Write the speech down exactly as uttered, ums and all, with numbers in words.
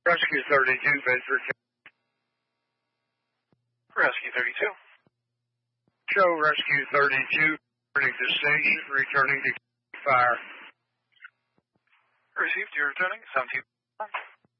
Rescue thirty-two, Bedford. Rescue thirty-two. Show Rescue thirty-two, returning to station, returning to fire. Received, you're returning, seventeen.